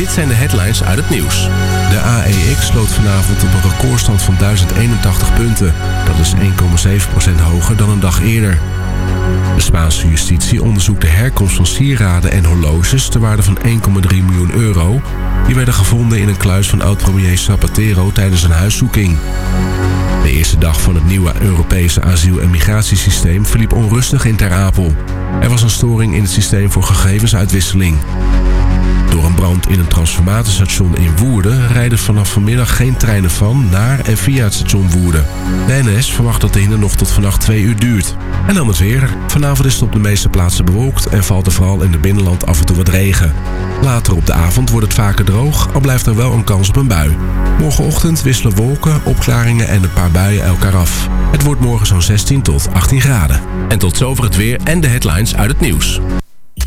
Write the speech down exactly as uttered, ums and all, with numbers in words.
dit zijn de headlines uit het nieuws. De A E X sloot vanavond op een recordstand van duizend eenentachtig punten. Dat is één komma zeven procent hoger dan een dag eerder. De Spaanse justitie onderzoekt de herkomst van sieraden en horloges ter waarde van één komma drie miljoen euro. Die werden gevonden in een kluis van oud-premier Zapatero tijdens een huiszoeking. De eerste dag van het nieuwe Europese asiel- en migratiesysteem verliep onrustig in Ter Apel. Er was een storing in het systeem voor gegevensuitwisseling. Door een brand in een transformatorstation in Woerden rijden vanaf vanmiddag geen treinen van, naar en via het station Woerden. De N S verwacht dat de hinder nog tot vannacht twee uur duurt. En dan het weer. Vanavond is het op de meeste plaatsen bewolkt en valt er vooral in het binnenland af en toe wat regen. Later op de avond wordt het vaker droog, al blijft er wel een kans op een bui. Morgenochtend wisselen wolken, opklaringen en een paar buien elkaar af. Het wordt morgen zo'n zestien tot achttien graden. En tot zover het weer en de headlines uit het nieuws.